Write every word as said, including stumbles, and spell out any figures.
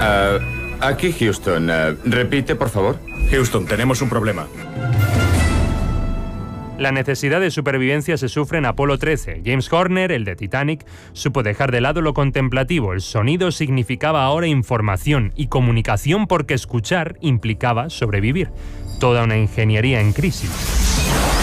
Uh, aquí Houston. Uh, repite, por favor. Houston, tenemos un problema. La necesidad de supervivencia se sufre en Apolo trece. James Horner, el de Titanic, supo dejar de lado lo contemplativo. El sonido significaba ahora información y comunicación porque escuchar implicaba sobrevivir. Toda una ingeniería en crisis.